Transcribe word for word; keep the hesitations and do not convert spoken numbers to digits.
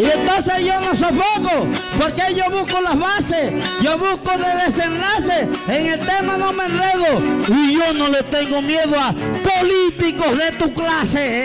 Y entonces yo no sofoco, porque yo busco las bases, yo busco de desenlace, en el tema no me enredo, y yo no le tengo miedo a políticos de tu clase.